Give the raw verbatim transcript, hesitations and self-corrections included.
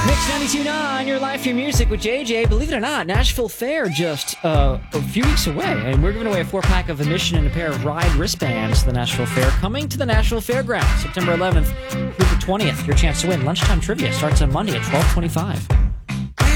Mix ninety-two point nine, your life, your music with J J. Believe it or not, Nashville Fair just uh, a few weeks away, and we're giving away a four-pack of admission and a pair of ride wristbands to the Nashville Fair, coming to the Nashville Fairgrounds September eleventh through the twentieth. Your chance to win lunchtime trivia starts on Monday at twelve twenty-five.